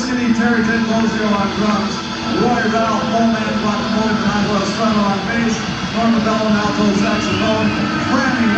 Cassidy, Terry J. Bozio on drums, Roy Ralph, Coleman, guacamole, Panagua Estrada on bass, Norman Bell on alto saxophone, Franny